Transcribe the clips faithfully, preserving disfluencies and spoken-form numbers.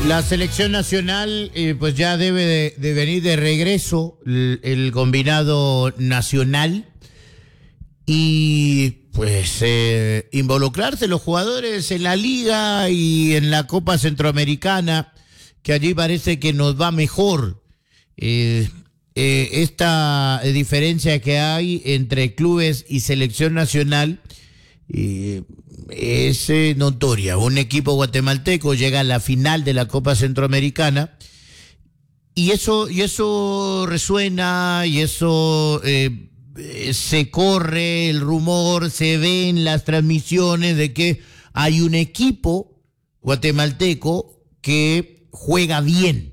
La selección nacional eh, pues ya debe de, de venir de regreso el, el combinado nacional y pues eh, involucrarse los jugadores en la liga y en la Copa Centroamericana, que allí parece que nos va mejor. Eh, eh, esta diferencia que hay entre clubes y selección nacional eh, es eh, notoria. Un equipo guatemalteco llega a la final de la Copa Centroamericana y eso, y eso resuena y eso eh, se corre el rumor, se ve en las transmisiones de que hay un equipo guatemalteco que juega bien,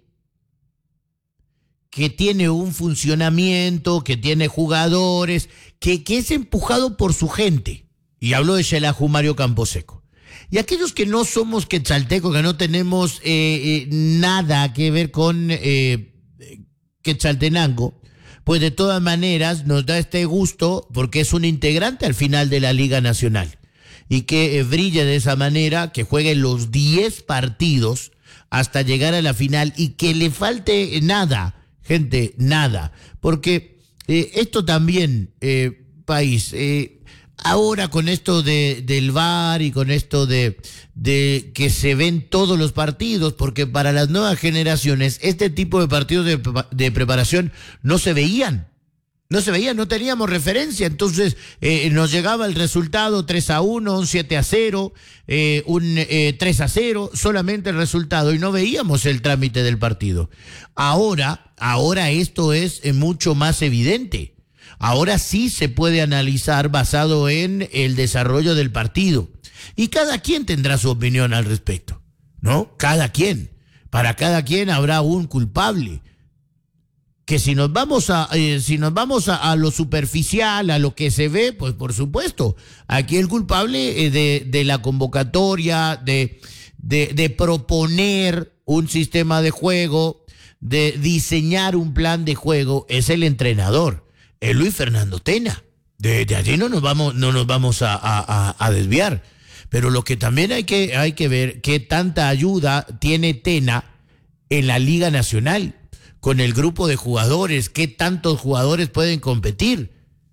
que tiene un funcionamiento, que tiene jugadores, que, que es empujado por su gente. Y hablo de Xelajú Mario Camposeco. Y aquellos que no somos quetzaltecos, que no tenemos eh, eh, nada que ver con eh, Quetzaltenango, pues de todas maneras nos da este gusto porque es un integrante al final de la Liga Nacional. Y que eh, brille de esa manera, que juegue los diez partidos hasta llegar a la final y que le falte nada, gente, nada. Porque eh, esto también, eh, país... Eh, Ahora con esto de, del V A R y con esto de, de que se ven todos los partidos, porque para las nuevas generaciones este tipo de partidos de, de preparación no se veían. No se veían, no teníamos referencia. Entonces eh, nos llegaba el resultado tres a uno, un siete a cero, eh, un eh, tres a cero, solamente el resultado, y no veíamos el trámite del partido. Ahora, ahora esto es eh, mucho más evidente. Ahora sí se puede analizar basado en el desarrollo del partido. Y cada quien tendrá su opinión al respecto, ¿no? Cada quien. Para cada quien habrá un culpable. Que si nos vamos a, eh, si nos vamos a, a lo superficial, a lo que se ve, pues por supuesto. Aquí el culpable eh, de, de la convocatoria, de, de, de proponer un sistema de juego, de diseñar un plan de juego, es el entrenador. Es Luis Fernando Tena. De, de allí no nos vamos, no nos vamos a, a, a desviar. Pero lo que también hay que, hay que ver, qué tanta ayuda tiene Tena en la Liga Nacional, con el grupo de jugadores, qué tantos jugadores pueden competir.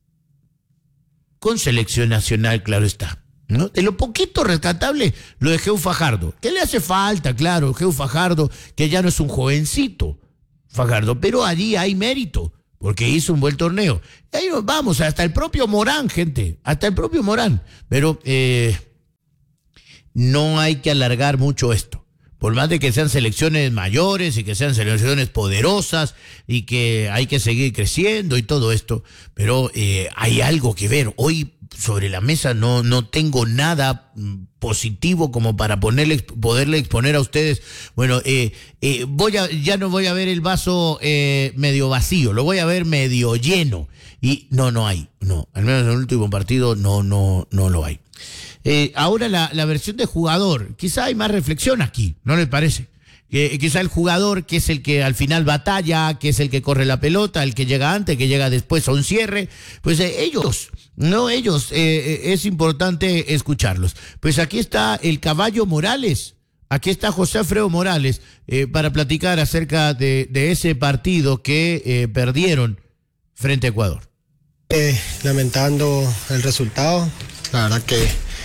Con selección nacional, claro está, ¿no? De lo poquito rescatable, lo de Geu Fajardo. ¿Qué le hace falta? Claro, Geu Fajardo, que ya no es un jovencito, Fajardo, pero allí hay mérito. Porque hizo un buen torneo. Y ahí nos vamos, hasta el propio Morán, gente, hasta el propio Morán. Pero eh, no hay que alargar mucho esto. Por más de que sean selecciones mayores y que sean selecciones poderosas y que hay que seguir creciendo y todo esto. Pero eh, hay algo que ver. Hoy sobre la mesa no, no tengo nada positivo como para ponerle, poderle exponer a ustedes. Bueno, eh, eh, voy a, ya no voy a ver el vaso eh, medio vacío, lo voy a ver medio lleno. Y no, no hay, no, al menos en el último partido no, no, no lo hay. Eh, ahora la, la versión de jugador, quizá hay más reflexión aquí, ¿no les parece? Que quizá el jugador que es el que al final batalla, que es el que corre la pelota, el que llega antes, que llega después a un cierre, pues eh, ellos, no ellos, eh, es importante escucharlos. Pues aquí está el Caballo Morales, aquí está José Alfredo Morales, eh, para platicar acerca de, de ese partido que eh, perdieron frente a Ecuador. Eh, lamentando el resultado, la verdad que,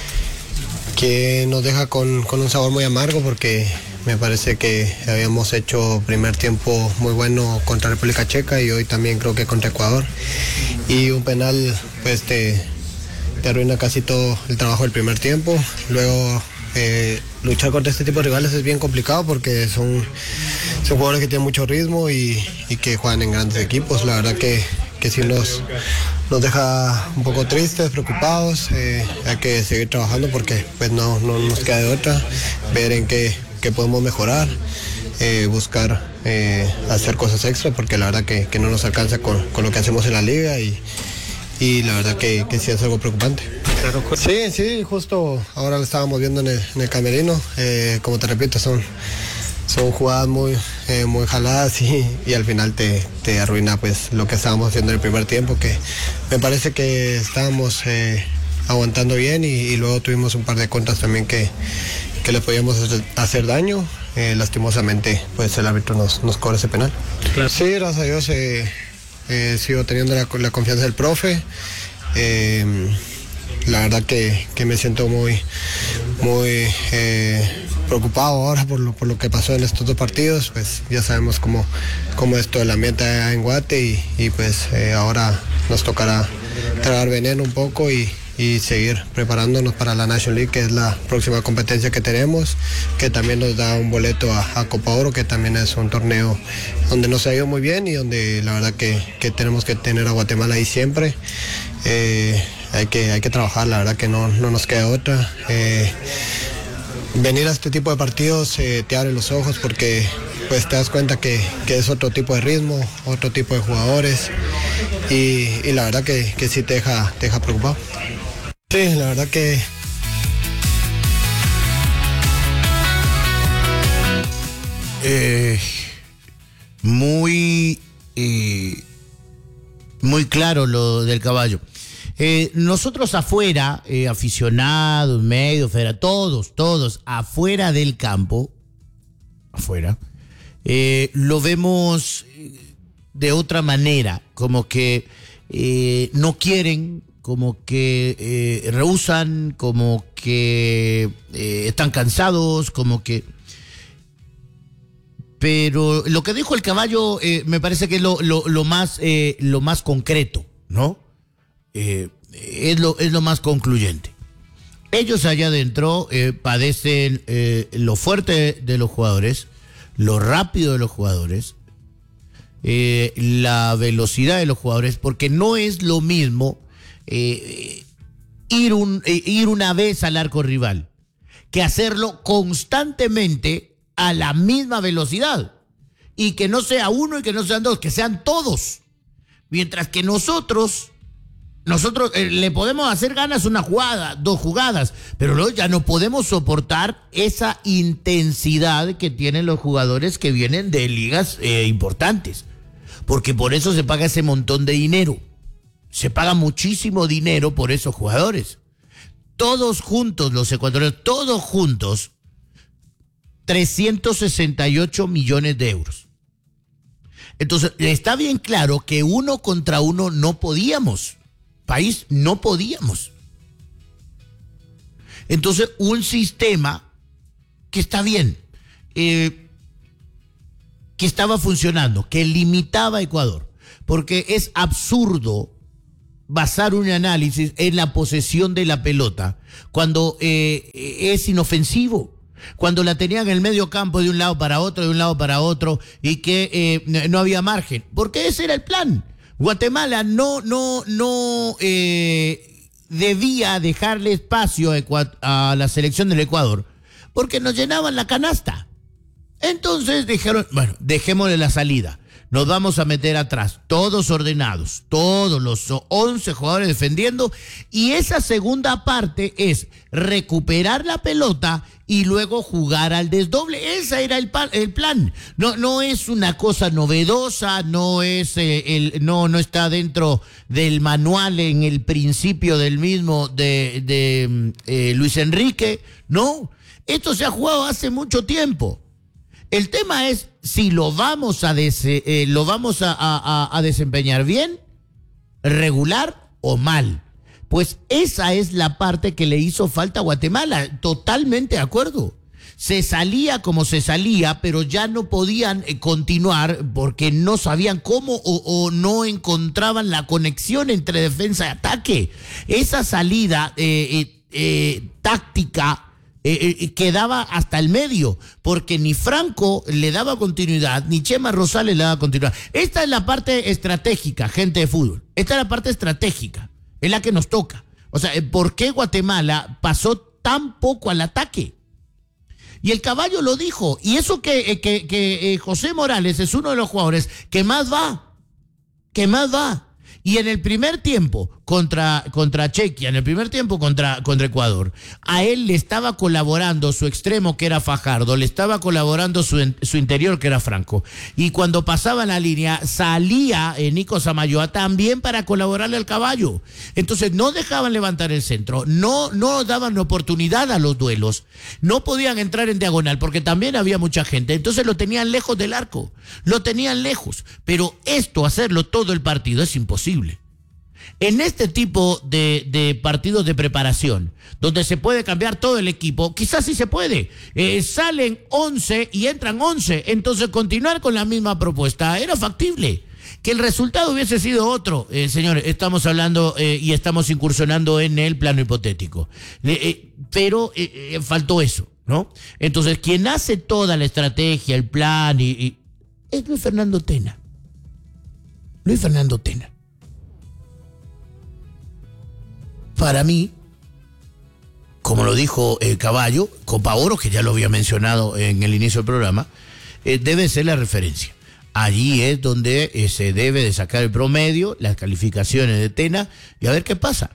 que nos deja con, con un sabor muy amargo porque me parece que habíamos hecho primer tiempo muy bueno contra República Checa y hoy también creo que contra Ecuador. Y un penal pues te, te arruina casi todo el trabajo del primer tiempo. Luego eh, luchar contra este tipo de rivales es bien complicado porque son, son jugadores que tienen mucho ritmo y, y que juegan en grandes equipos. La verdad que, que sí nos, nos deja un poco tristes, preocupados. Eh, hay que seguir trabajando porque pues no, no nos queda de otra. Ver en qué que podemos mejorar, eh, buscar eh, hacer cosas extra porque la verdad que, que no nos alcanza con, con lo que hacemos en la liga y, y la verdad que, que sí es algo preocupante. Sí, sí, justo ahora lo estábamos viendo en el, en el camerino, eh, como te repito, son, son jugadas muy, eh, muy jaladas y, y al final te, te arruina pues lo que estábamos haciendo en el primer tiempo, que me parece que estábamos eh, aguantando bien y, y luego tuvimos un par de contras también que que le podíamos hacer daño. Eh, lastimosamente, pues el árbitro nos, nos cobra ese penal. Claro. Sí, gracias a Dios eh, eh, sigo teniendo la, la confianza del profe. Eh, la verdad que, que me siento muy, muy eh, preocupado ahora por lo, por lo que pasó en estos dos partidos. Pues ya sabemos cómo, cómo es todo el ambiente en Guate y, y pues eh, ahora nos tocará tragar veneno un poco y y seguir preparándonos para la National League, que es la próxima competencia que tenemos, que también nos da un boleto a, a Copa Oro, que también es un torneo donde nos ha ido muy bien y donde la verdad que, que tenemos que tener a Guatemala ahí siempre. Eh, hay que, hay que trabajar, la verdad que no, no nos queda otra. Eh, venir a este tipo de partidos eh, te abre los ojos porque pues te das cuenta que, que es otro tipo de ritmo, otro tipo de jugadores y, y la verdad que, que sí te deja, te deja preocupado. Sí, la verdad que... Eh, muy, eh, muy claro lo del Caballo. Eh, nosotros afuera, eh, aficionados, medios, federa, todos, todos, afuera del campo, afuera, eh, lo vemos de otra manera, como que eh, no quieren, como que eh, rehusan, como que eh, están cansados, como que... Pero lo que dijo el Caballo eh, me parece que es lo, lo, lo, más, eh, lo más concreto, ¿no? Eh, es, lo, es lo más concluyente. Ellos allá adentro eh, padecen eh, lo fuerte de los jugadores, lo rápido de los jugadores, eh, la velocidad de los jugadores, porque no es lo mismo eh, ir, un, eh, ir una vez al arco rival que hacerlo constantemente a la misma velocidad y que no sea uno y que no sean dos, que sean todos. Mientras que nosotros, nosotros eh, le podemos hacer ganas una jugada, dos jugadas, pero luego ya no podemos soportar esa intensidad que tienen los jugadores que vienen de ligas eh, importantes. Porque por eso se paga ese montón de dinero. Se paga muchísimo dinero por esos jugadores. Todos juntos, los ecuatorianos, todos juntos, trescientos sesenta y ocho millones de euros. Entonces, está bien claro que uno contra uno no podíamos. País, no podíamos. Entonces, un sistema que está bien, eh, que estaba funcionando, que limitaba a Ecuador, porque es absurdo basar un análisis en la posesión de la pelota cuando eh, es inofensivo. Cuando la tenían en el medio campo de un lado para otro, de un lado para otro, y que eh, no había margen. Porque ese era el plan. Guatemala no, no, no eh, debía dejarle espacio a, a la selección del Ecuador, porque nos llenaban la canasta. Entonces dijeron, bueno, dejémosle la salida. Nos vamos a meter atrás, todos ordenados, todos los once jugadores defendiendo, y esa segunda parte es recuperar la pelota y luego jugar al desdoble. Ese era el, el plan. No, no es una cosa novedosa, no es eh, el, no, no está dentro del manual en el principio del mismo de, de eh, Luis Enrique. No, esto se ha jugado hace mucho tiempo. El tema es si lo vamos a, des, eh, lo vamos a, a, a desempeñar bien, regular o mal. Pues esa es la parte que le hizo falta a Guatemala. Totalmente de acuerdo. Se salía como se salía, pero ya no podían eh, continuar porque no sabían cómo o, o no encontraban la conexión entre defensa y ataque. Esa salida eh, eh, eh, táctica Eh, eh, quedaba hasta el medio, porque ni Franco le daba continuidad, ni Chema Rosales le daba continuidad. Esta es la parte estratégica, gente de fútbol. Esta es la parte estratégica, es la que nos toca. O sea, ¿por qué Guatemala pasó tan poco al ataque? Y el Caballo lo dijo, y eso que, que, que eh, José Morales es uno de los jugadores que más va, que más va. Y en el primer tiempo, contra, contra Chequia, en el primer tiempo contra, contra Ecuador, a él le estaba colaborando su extremo, que era Fajardo, le estaba colaborando su, su interior, que era Franco. Y cuando pasaba la línea, salía eh, Nico Samayoa también para colaborarle al Caballo. Entonces no dejaban levantar el centro, no, no daban oportunidad a los duelos, no podían entrar en diagonal, porque también había mucha gente. Entonces lo tenían lejos del arco, lo tenían lejos. Pero esto, hacerlo todo el partido, es imposible. En este tipo de, de partidos de preparación, donde se puede cambiar todo el equipo, quizás sí se puede. Eh, salen once y entran once, entonces continuar con la misma propuesta era factible. Que el resultado hubiese sido otro, eh, señores, estamos hablando eh, y estamos incursionando en el plano hipotético. Eh, eh, pero eh, eh, faltó eso, ¿no? Entonces, quien hace toda la estrategia, el plan, y, y, es Luis Fernando Tena. Luis Fernando Tena. Para mí, como lo dijo el Caballo, Copa Oro, que ya lo había mencionado en el inicio del programa, eh, debe ser la referencia. Allí es donde eh, se debe de sacar el promedio, las calificaciones de Tena, y a ver qué pasa.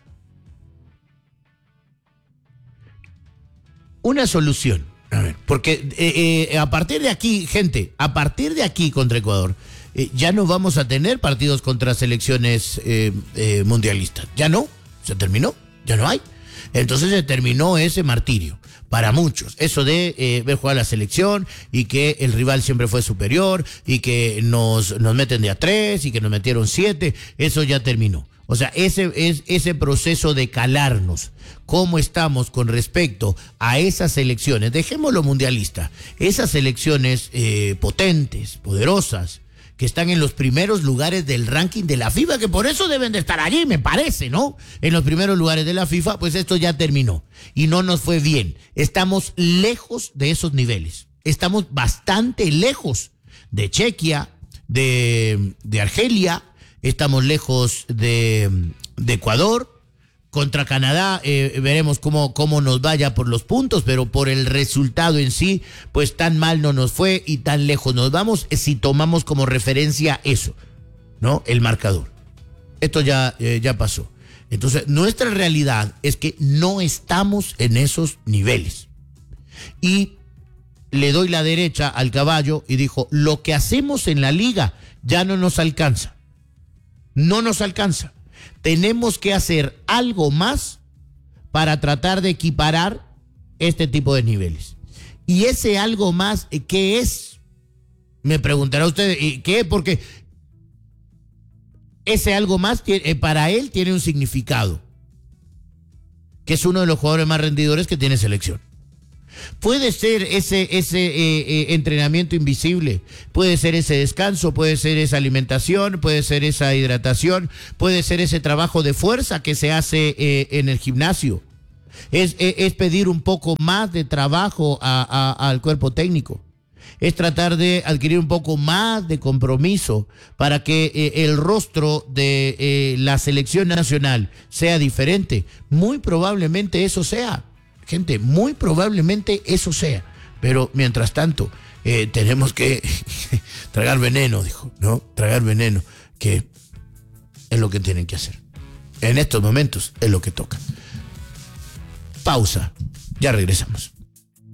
Una solución, a ver, porque eh, eh, a partir de aquí, gente, a partir de aquí contra Ecuador, eh, ya no vamos a tener partidos contra selecciones eh, eh, mundialistas. Ya no. Se terminó, ya no hay. Entonces se terminó ese martirio para muchos. Eso de eh, ver jugar la selección y que el rival siempre fue superior y que nos, nos meten de a tres y que nos metieron siete, eso ya terminó. O sea, ese, es, ese proceso de calarnos, cómo estamos con respecto a esas selecciones, dejémoslo mundialista, esas selecciones eh, potentes, poderosas, que están en los primeros lugares del ranking de la FIFA, que por eso deben de estar allí, me parece, ¿no? En los primeros lugares de la FIFA, pues esto ya terminó y no nos fue bien. Estamos lejos de esos niveles. Estamos bastante lejos de Chequia, de, de Argelia, estamos lejos de, de Ecuador. Contra Canadá eh, veremos cómo, cómo nos vaya por los puntos, pero por el resultado en sí, pues tan mal no nos fue y tan lejos nos vamos si tomamos como referencia eso, ¿no? El marcador. Esto ya, eh, ya pasó. Entonces, nuestra realidad es que no estamos en esos niveles. Y le doy la derecha al Caballo y dijo, lo que hacemos en la liga ya no nos alcanza. No nos alcanza. Tenemos que hacer algo más para tratar de equiparar este tipo de niveles. Y ese algo más, ¿qué es? Me preguntará usted, ¿qué? Porque ese algo más para él tiene un significado, que es uno de los jugadores más rendidores que tiene selección. Puede ser ese, ese eh, eh, entrenamiento invisible, puede ser ese descanso, puede ser esa alimentación, puede ser esa hidratación, puede ser ese trabajo de fuerza que se hace eh, en el gimnasio. Es, es, es pedir un poco más de trabajo a, a, al cuerpo técnico. Es tratar de adquirir un poco más de compromiso para que eh, el rostro de eh, la selección nacional sea diferente. Muy probablemente eso sea. Gente, muy probablemente eso sea. Pero mientras tanto, eh, tenemos que tragar veneno, dijo, ¿no? Tragar veneno, que es lo que tienen que hacer. En estos momentos es lo que toca. Pausa, ya regresamos.